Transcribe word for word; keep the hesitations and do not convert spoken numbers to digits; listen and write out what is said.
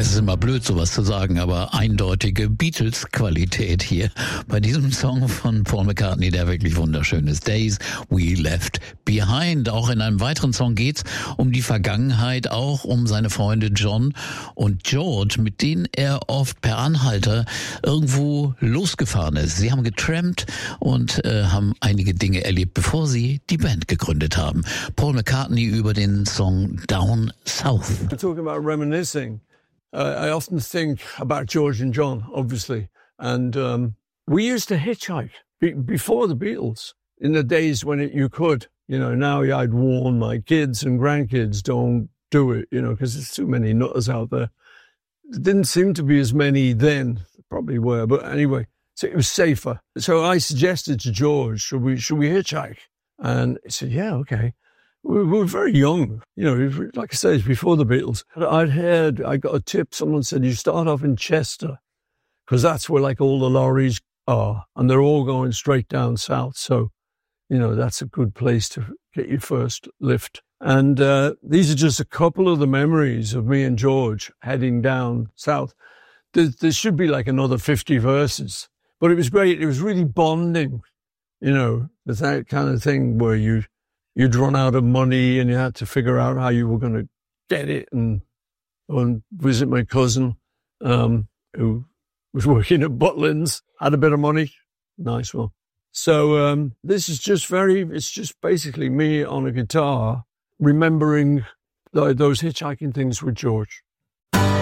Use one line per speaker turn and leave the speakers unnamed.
Es ist immer blöd, sowas zu sagen, aber eindeutige Beatles-Qualität hier bei diesem Song von Paul McCartney, der wirklich wunderschön ist. Days We Left Behind. Auch in einem weiteren Song geht's um die Vergangenheit, auch um seine Freunde John und George, mit denen er oft per Anhalter irgendwo losgefahren ist. Sie haben getrampt und äh, haben einige Dinge erlebt, bevor sie die Band gegründet haben. Paul McCartney über den Song Down South.
We're talking about reminiscing. Uh, I often think about George and John, obviously. And um, we used to hitchhike be- before the Beatles, in the days when it, you could. You know, now I'd warn my kids and grandkids, don't do it, you know, because there's too many nutters out there. There didn't seem to be as many then. Probably were, but anyway, so it was safer. So I suggested to George, should we, should we hitchhike? And he said, yeah, okay. We were very young, you know, like I say, it's before the Beatles. I'd heard, I got a tip, someone said, you start off in Chester, because that's where like all the lorries are, and they're all going straight down south. So, you know, that's a good place to get your first lift. And uh, these are just a couple of the memories of me and George heading down south. There, there should be like another fifty verses, but it was great. It was really bonding, you know, that kind of thing where you, you'd run out of money and you had to figure out how you were going to get it and go and visit my cousin, um, who was working at Butlins, had a bit of money. Nice one. So um, this is just very, it's just basically me on a guitar remembering th- those hitchhiking things with George.